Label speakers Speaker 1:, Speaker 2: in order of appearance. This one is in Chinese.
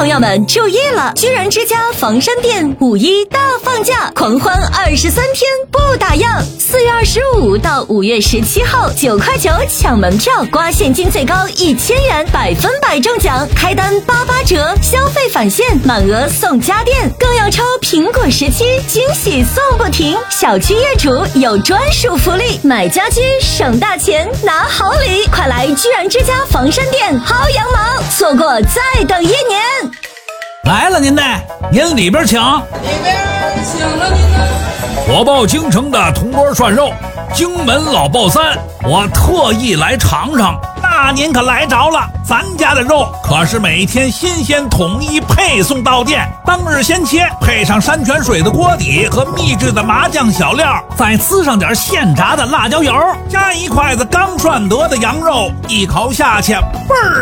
Speaker 1: 朋友们注意了，居然之家房山店5·1大放价，狂欢23天不打烊。4月25到5月17号，9块9抢门票，刮现金最高1000元，100%中奖，开单88折，消费返现，满额送家电，更要抽苹果17，惊喜送不停。小区业主有专属福利，买家居省大钱拿好礼，快来居然之家房山店薅羊毛，错过再等1年。
Speaker 2: 来了您呢，您里边请。
Speaker 3: 里边请了您呢。
Speaker 2: 火爆京城的铜锅涮肉，荆门老爆3，我特意来尝尝。那您可来着了，咱家的肉可是每天新鲜统一配送到店，当日先切，配上山泉水的锅底和秘制的麻酱小料，再滋上点现炸的辣椒油，加一筷子刚涮得的羊肉，一口下去倍儿